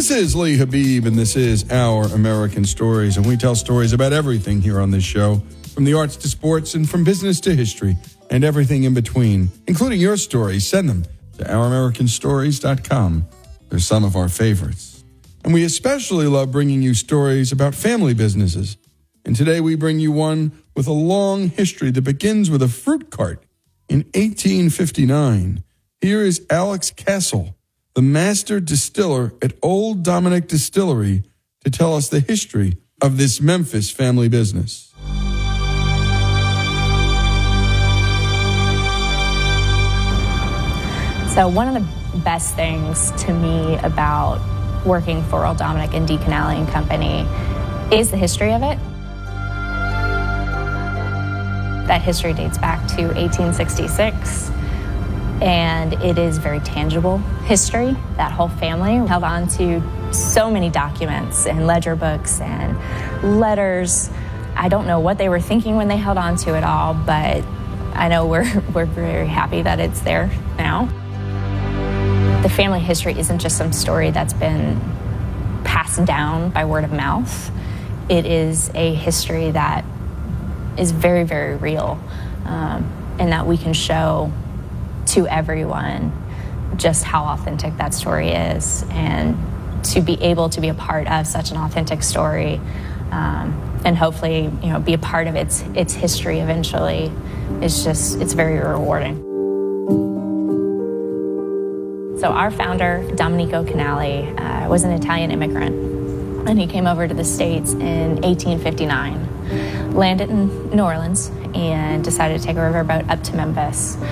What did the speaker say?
This is Lee Habib, and this is Our American Stories, and we tell stories about everything here on this show, from the arts to sports and from business to history and everything in between, including your stories. Send them to ouramericanstories.com. They're some of our favorites. And we especially love bringing you stories about family businesses. And today we bring you one with a long history that begins with a fruit cart in 1859. Here is Alex Castle, the master distiller at Old Dominick Distillery, to tell us the history of this Memphis family business. So one of the best things to me about working for Old Dominick and D. Canale and Company is the history of it. That history dates back to 1866, and it is very tangible history. That whole family held on to so many documents and ledger books and letters. I don't know what they were thinking when they held on to it all, but I know we're very happy that it's there now. The family history isn't just some story that's been passed down by word of mouth. It is a history that is very, very real, and that we can show to everyone just how authentic that story is, and to be able to be a part of such an authentic story, and hopefully, be a part of its history eventually, it's very rewarding. So our founder, Domenico Canale, was an Italian immigrant, and he came over to the States in 1859, landed in New Orleans, and decided to take a riverboat up to Memphis.